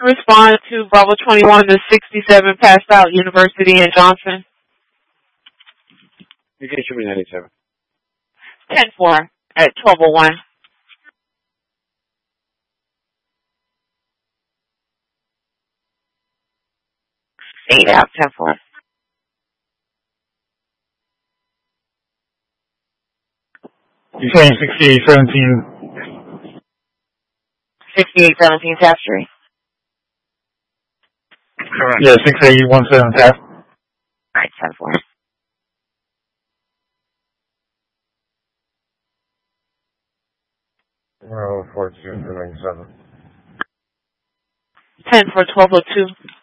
respond to Bravo 21 to 67 passed out University in Johnson. You can show me 97. 10-4 at 12:01. Eight out, 10-4. You're saying 6817. 6817 Tapestry. Correct. Yeah, 6817 Tap. Alright, 10-4. Oh, 42 for 97. 10 for 12:02.